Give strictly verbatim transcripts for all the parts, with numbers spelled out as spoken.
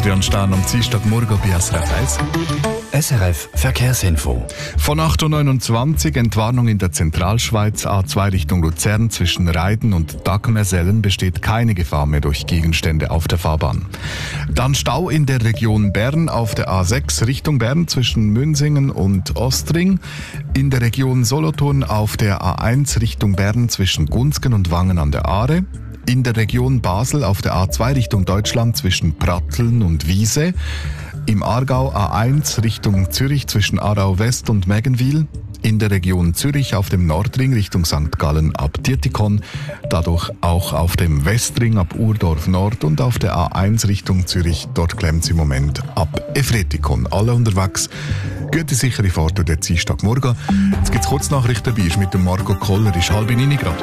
Adrian Stahn am Dienstagmorgen bei S R F eins. S R F Verkehrsinfo. Von acht Uhr neunundzwanzig Entwarnung in der Zentralschweiz, A zwei Richtung Luzern zwischen Reiden und Dagmersellen besteht keine Gefahr mehr durch Gegenstände auf der Fahrbahn. Dann Stau in der Region Bern auf der A sechs Richtung Bern zwischen Münsingen und Ostring. In der Region Solothurn auf der A eins Richtung Bern zwischen Gunzgen und Wangen an der Aare. In der Region Basel auf der A zwei Richtung Deutschland zwischen Pratteln und Wiese. Im Aargau A eins Richtung Zürich zwischen Aarau West und Mägenwil. In der Region Zürich auf dem Nordring Richtung Sankt Gallen ab Dietikon. Dadurch auch auf dem Westring ab Urdorf Nord und auf der A eins Richtung Zürich. Dort klemmt es im Moment ab Efretikon. Alle unterwegs. Gute sichere Fahrt durch den Dienstagmorgen. Jetzt gibt es Kurznachrichten dabei, ist mit dem Marco Koller, ist halb neun Grad.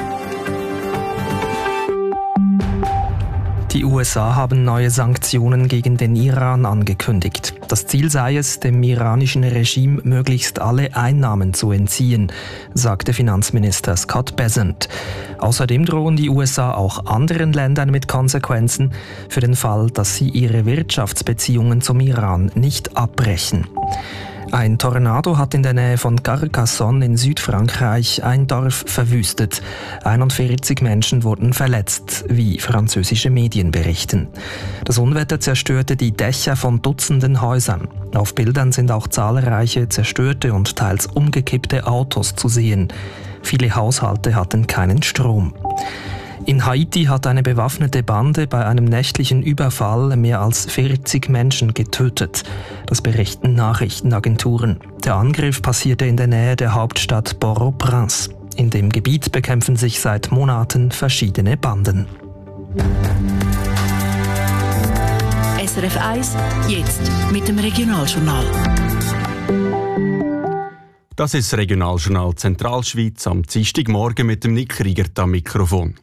Die U S A haben neue Sanktionen gegen den Iran angekündigt. Das Ziel sei es, dem iranischen Regime möglichst alle Einnahmen zu entziehen, sagte Finanzminister Scott Bessent. Außerdem drohen die U S A auch anderen Ländern mit Konsequenzen für den Fall, dass sie ihre Wirtschaftsbeziehungen zum Iran nicht abbrechen. Ein Tornado hat in der Nähe von Carcassonne in Südfrankreich ein Dorf verwüstet. einundvierzig Menschen wurden verletzt, wie französische Medien berichten. Das Unwetter zerstörte die Dächer von Dutzenden Häusern. Auf Bildern sind auch zahlreiche zerstörte und teils umgekippte Autos zu sehen. Viele Haushalte hatten keinen Strom. In Haiti hat eine bewaffnete Bande bei einem nächtlichen Überfall mehr als vierzig Menschen getötet. Das berichten Nachrichtenagenturen. Der Angriff passierte in der Nähe der Hauptstadt Port-au-Prince. In dem Gebiet bekämpfen sich seit Monaten verschiedene Banden. S R F eins, jetzt mit dem Regionaljournal. Das ist das Regionaljournal Zentralschweiz am Dienstagmorgen mit dem Nick Riegert am Mikrofon.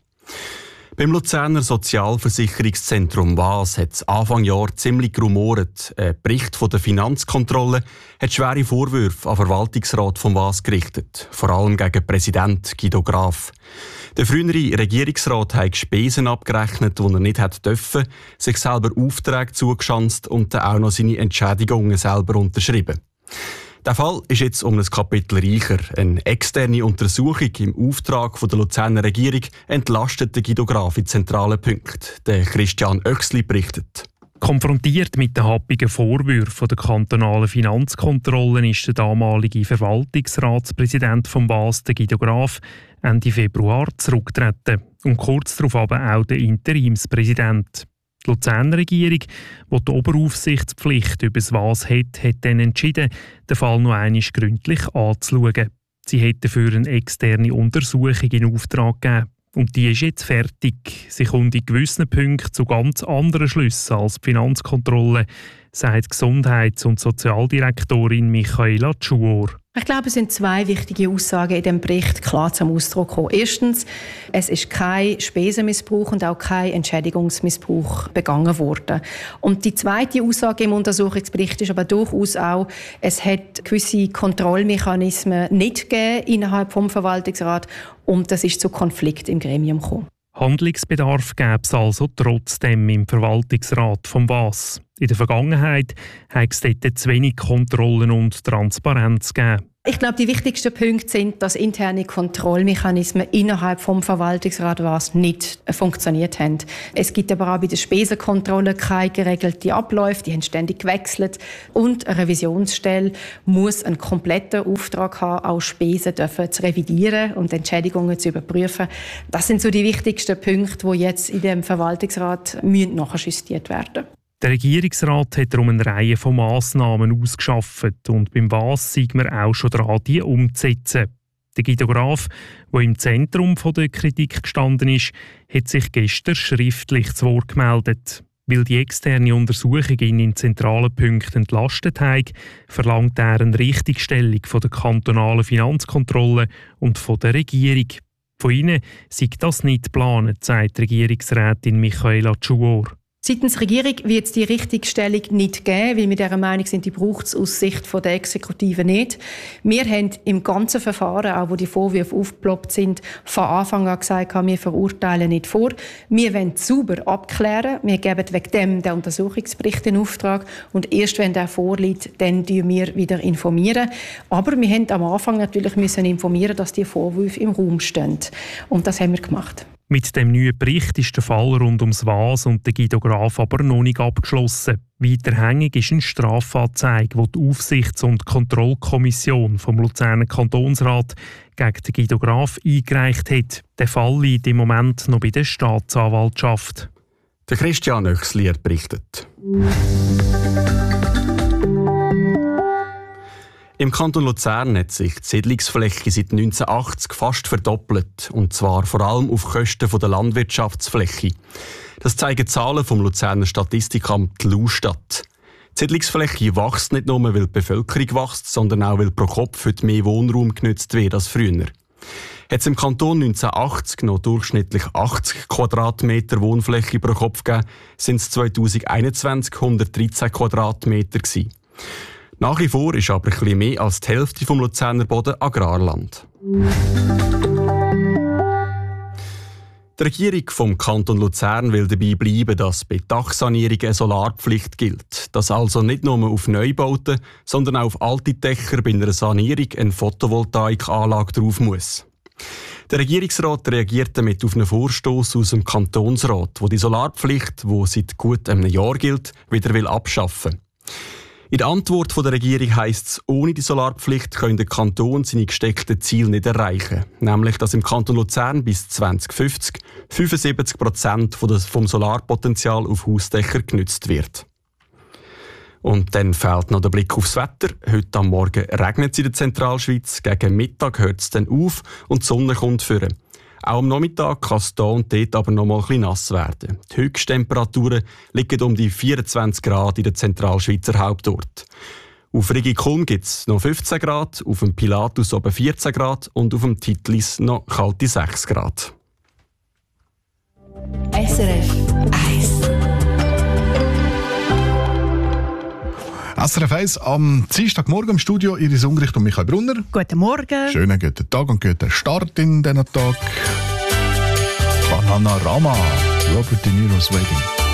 Beim Luzerner Sozialversicherungszentrum W A S hat es Anfang Jahr ziemlich gerumort. Ein Bericht von der Finanzkontrolle hat schwere Vorwürfe an den Verwaltungsrat vom W A S gerichtet, vor allem gegen Präsident Guido Graf. Der frühere Regierungsrat hat Spesen abgerechnet, die er nicht hätte dürfen, sich selber Aufträge zugeschanzt und dann auch noch seine Entschädigungen selber unterschrieben. Der Fall ist jetzt um ein Kapitel reicher. Eine externe Untersuchung im Auftrag von der Luzerner Regierung entlastet den Guido Graf in zentralen Punkten. Der Christian Oechsli berichtet. Konfrontiert mit den happigen Vorwürfen der kantonalen Finanzkontrolle ist der damalige Verwaltungsratspräsident vom W A S, der Guido Graf, Ende Februar zurückgetreten und kurz darauf aber auch der Interimspräsident. Die Luzerner Regierung, die die Oberaufsichtspflicht über das W A S hat, hat dann entschieden, den Fall noch einmal gründlich anzuschauen. Sie hat dafür eine externe Untersuchung in Auftrag gegeben. Und die ist jetzt fertig. Sie kommt in gewissen Punkten zu ganz anderen Schlüssen als die Finanzkontrolle, sagt Gesundheits- und Sozialdirektorin Michaela Tschuor. Ich glaube, es sind zwei wichtige Aussagen in diesem Bericht klar zum Ausdruck gekommen. Erstens, es ist kein Spesenmissbrauch und auch kein Entschädigungsmissbrauch begangen worden. Und die zweite Aussage im Untersuchungsbericht ist aber durchaus auch, es hat gewisse Kontrollmechanismen nicht gegeben innerhalb des Verwaltungsrats und das ist zu Konflikt im Gremium gekommen. Handlungsbedarf gäbe es also trotzdem im Verwaltungsrat vom W A S. In der Vergangenheit hat es dort zu wenig Kontrollen und Transparenz gegeben. Ich glaube, die wichtigsten Punkte sind, dass interne Kontrollmechanismen innerhalb vom Verwaltungsrat W A S nicht funktioniert haben. Es gibt aber auch bei der Spesenkontrolle keine geregelte Abläufe, die haben ständig gewechselt. Und eine Revisionsstelle muss einen kompletten Auftrag haben, auch Spesen dürfen zu revidieren und Entschädigungen zu überprüfen. Das sind so die wichtigsten Punkte, die jetzt in dem Verwaltungsrat nachjustiert werden müssen. Der Regierungsrat hat darum eine Reihe von Massnahmen ausgeschafft und beim W A S sind wir auch schon dran, die umzusetzen. Der Guido Graf, der im Zentrum der Kritik gestanden ist, hat sich gestern schriftlich zu Wort gemeldet. Weil die externe Untersuchung ihn in zentralen Punkten entlastet hat, verlangt er eine Richtigstellung von der kantonalen Finanzkontrolle und von der Regierung. Von ihnen sei das nicht geplant, sagt Regierungsrätin Michaela Tschuor. Seitens Regierung wird es die Richtigstellung nicht geben, weil wir dieser Meinung sind, die braucht es aus Sicht der Exekutive nicht. Wir haben im ganzen Verfahren, auch wo die Vorwürfe aufgeploppt sind, von Anfang an gesagt, wir verurteilen nicht vor. Wir wollen sauber abklären. Wir geben wegen dem den Untersuchungsbericht in Auftrag. Und erst wenn der vorliegt, dann informieren wir wieder. informieren. Aber wir haben am Anfang natürlich müssen informieren, dass die Vorwürfe im Raum stehen. Und das haben wir gemacht. Mit dem neuen Bericht ist der Fall rund ums Was und den Guido Graf aber noch nicht abgeschlossen. Weiterhängig ist eine Strafanzeige, die die Aufsichts- und Kontrollkommission vom Luzerner Kantonsrat gegen den Guido Graf eingereicht hat. Der Fall liegt im Moment noch bei der Staatsanwaltschaft. Der Christian Oechslier berichtet. Im Kanton Luzern hat sich die Siedlungsfläche seit neunzehnhundertachtzig fast verdoppelt, und zwar vor allem auf Kosten der Landwirtschaftsfläche. Das zeigen Zahlen vom Luzerner Statistikamt Lustat. Die Siedlungsfläche wächst nicht nur, weil die Bevölkerung wächst, sondern auch, weil pro Kopf heute mehr Wohnraum genutzt wird als früher. Hat es im Kanton neunzehnhundertachtzig noch durchschnittlich achtzig Quadratmeter Wohnfläche pro Kopf gegeben, sind es zweitausendeinundzwanzig hundertdreizehn Quadratmeter gewesen. Nach wie vor ist aber ein bisschen mehr als die Hälfte vom Luzerner Boden Agrarland. Die Regierung vom Kanton Luzern will dabei bleiben, dass bei Dachsanierungen eine Solarpflicht gilt. Dass also nicht nur auf Neubauten, sondern auch auf alte Dächer bei einer Sanierung eine Photovoltaikanlage drauf muss. Der Regierungsrat reagiert damit auf einen Vorstoß aus dem Kantonsrat, wo die Solarpflicht, die seit gut einem Jahr gilt, wieder will abschaffen will. In der Antwort der Regierung heisst es, ohne die Solarpflicht könnte der Kanton seine gesteckten Ziele nicht erreichen. Nämlich, dass im Kanton Luzern bis zwanzig fünfzig fünfundsiebzig Prozent vom Solarpotenzial auf Hausdächer genutzt wird. Und dann fehlt noch der Blick aufs Wetter. Heute am Morgen regnet es in der Zentralschweiz. Gegen Mittag hört es dann auf und die Sonne kommt führen. Auch am Nachmittag kann es hier und dort aber noch mal ein bisschen nass werden. Die Höchsttemperaturen liegen um die vierundzwanzig Grad in der Zentralschweizer Hauptort. Auf Rigikulm gibt es noch fünfzehn Grad, auf dem Pilatus oben vierzehn Grad und auf dem Titlis noch kalte sechs Grad. S R F eins. S R F eins am Dienstagmorgen im Studio, Iris Ungricht und Michael Brunner. Guten Morgen. Schönen guten Tag und guten Start in diesen Tag. Bananarama, Robert De Niro's Wedding.